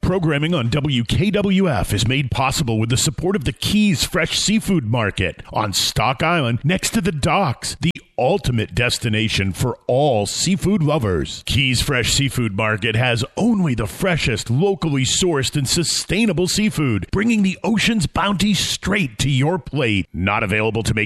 Programming on WKWF is made possible with the support of the Keys Fresh Seafood Market on Stock Island next to the docks, the ultimate destination for all seafood lovers. Keys Fresh Seafood Market has only the freshest, locally sourced and sustainable seafood, bringing the ocean's bounty straight to your plate. Not available to make